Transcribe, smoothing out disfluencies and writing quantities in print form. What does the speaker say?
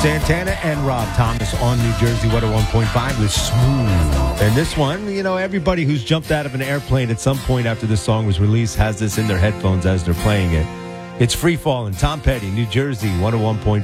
Santana and Rob Thomas on New Jersey 101.5 with Smooth. And this one, everybody who's jumped out of an airplane at some point after this song was released has this in their headphones as they're playing it. It's Free Fallin', Tom Petty, New Jersey 101.5.